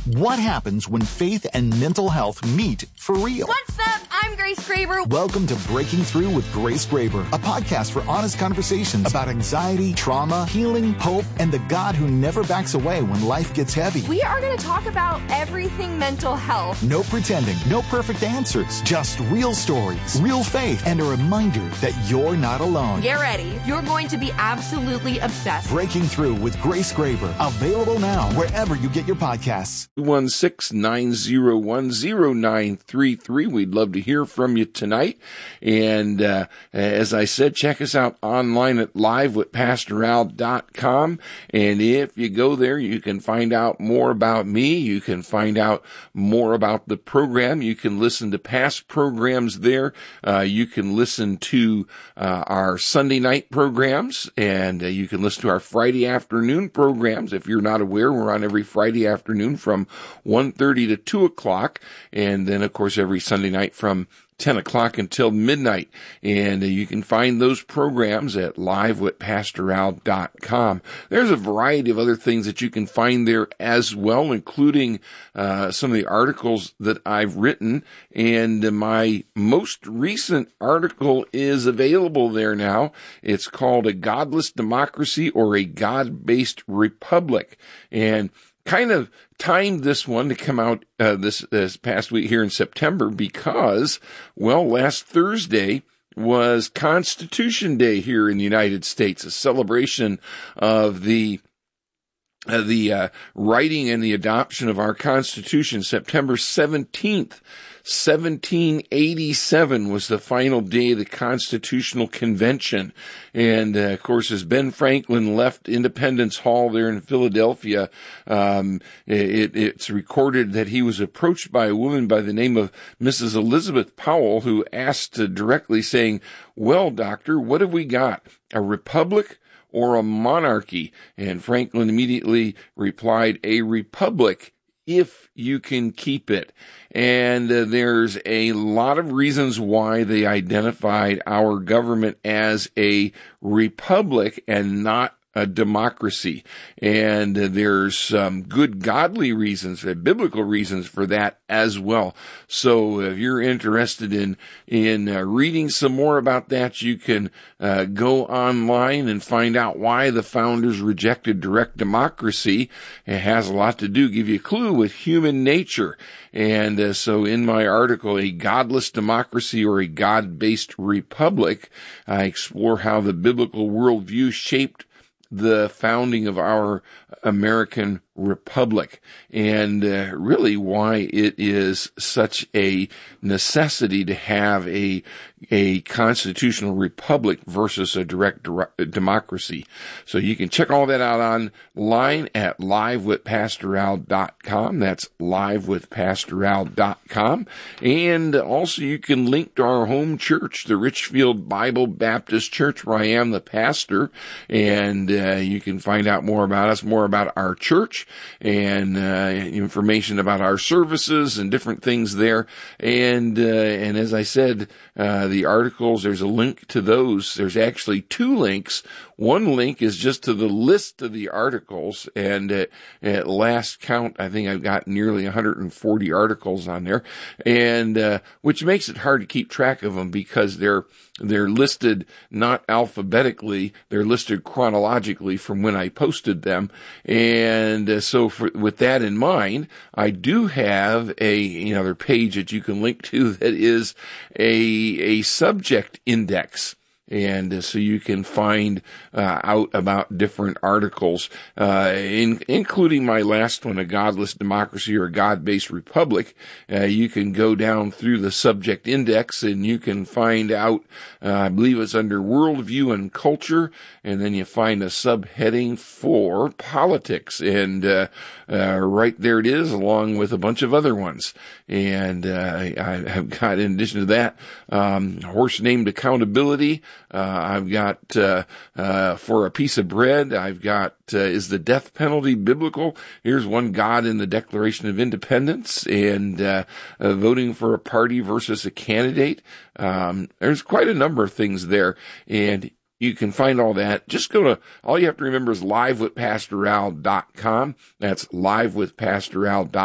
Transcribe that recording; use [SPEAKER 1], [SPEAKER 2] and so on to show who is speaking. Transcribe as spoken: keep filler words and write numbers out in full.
[SPEAKER 1] What happens when faith and mental health meet for real?
[SPEAKER 2] What's up? I'm Grace Graber.
[SPEAKER 1] Welcome to Breaking Through with Grace Graber, a podcast for honest conversations about anxiety, trauma, healing, hope, and the God who never backs away when life gets heavy.
[SPEAKER 2] We are going to talk about everything mental health.
[SPEAKER 1] No pretending, no perfect answers, just real stories, real faith, and a reminder that you're not alone.
[SPEAKER 2] Get ready. You're going to be absolutely obsessed.
[SPEAKER 1] Breaking Through with Grace Graber, available now wherever you get your podcasts.
[SPEAKER 3] one six nine zero one zero nine three three. We'd love to hear from you tonight. And uh, as I said, check us out online at live with pastor al dot com. And if you go there, you can find out more about me. You can find out more about the program. You can listen to past programs there. Uh, you can listen to uh, our Sunday night programs, and uh, you can listen to our Friday afternoon programs. If you're not aware, we're on every Friday afternoon from one thirty to two o'clock, and then, of course, every Sunday night from ten o'clock until midnight. And uh, you can find those programs at live with pastor al dot com. There's a variety of other things that you can find there as well, including uh, some of the articles that I've written. And uh, my most recent article is available there now. It's called A Godless Democracy or a God-Based Republic. And kind of timed this one to come out uh, this, this past week here in September because, well, last Thursday was Constitution Day here in the United States, a celebration of the uh, the uh, writing and the adoption of our Constitution. September seventeenth, seventeen eighty-seven was the final day of the Constitutional Convention. And, uh, of course, as Ben Franklin left Independence Hall there in Philadelphia, um, it, it's recorded that he was approached by a woman by the name of Missus Elizabeth Powell, who asked uh, directly saying, "Well, doctor, what have we got? A republic or a monarchy?" And Franklin immediately replied, "A republic, if you can keep it." And uh, there's a lot of reasons why they identified our government as a republic and not a democracy. And uh, there's some good godly reasons, uh, biblical reasons for that as well. So if you're interested in in uh, reading some more about that, you can uh, go online and find out why the founders rejected direct democracy. It has a lot to do, give you a clue, with human nature. And uh, so in my article, A Godless Democracy or a God-Based Republic, I explore how the biblical worldview shaped the founding of our American Republic, and uh, really why it is such a necessity to have a a constitutional republic versus a direct de- democracy. So you can check all that out online at live with pastor al dot com. That's live with pastor al dot com. And also you can link to our home church, the Richfield Bible Baptist Church, where I am the pastor, and uh, you can find out more about us, more about our church, and uh, information about our services and different things there. And uh, and as I said, uh, the articles, there's a link to those. There's actually two links. One link is just to the list of the articles, and at, at last count, I think I've got nearly one hundred forty articles on there, and uh, which makes it hard to keep track of them because they're they're listed not alphabetically, they're listed chronologically from when I posted them. And uh, so for, with that in mind, I do have a another page that you can link to that is a a subject index. And uh, so you can find uh, out about different articles, uh, in, including my last one, A Godless Democracy or a God-Based Republic. Uh, you can go down through the subject index and you can find out, uh, I believe it's under Worldview and Culture, and then you find a subheading for Politics. And uh, uh, right there it is, along with a bunch of other ones. And uh, I, I've got, in addition to that, um, Horse Named Accountability. Uh, I've got, uh, uh, For a Piece of Bread. I've got, uh, Is the Death Penalty Biblical? Here's One God in the Declaration of Independence, and, uh, uh Voting for a Party versus a Candidate. Um, there's quite a number of things there, and you can find all that. Just go to, all you have to remember is live with pastor al dot com. That's live with pastor al dot com.